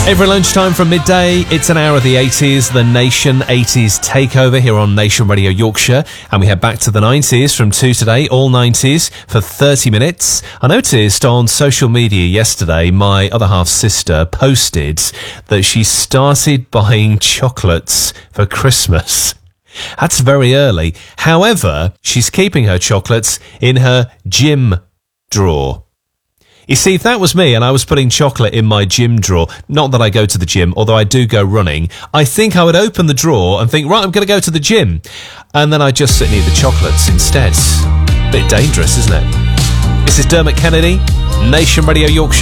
Every lunchtime from midday, it's an hour of the 80s, the Nation 80s takeover here on Nation Radio Yorkshire. And we head back to the 90s from 2 today, all 90s, for 30 minutes. I noticed on social media yesterday, my other half's sister posted that she started buying chocolates for Christmas. That's very early. However, she's keeping her chocolates in her gym drawer. You see, if that was me and I was putting chocolate in my gym drawer, not that I go to the gym, although I do go running, I think I would open the drawer and think, right, I'm going to go to the gym. And then I'd just sit near the chocolates instead. Bit dangerous, isn't it? This is Dermot Kennedy, Nation Radio Yorkshire.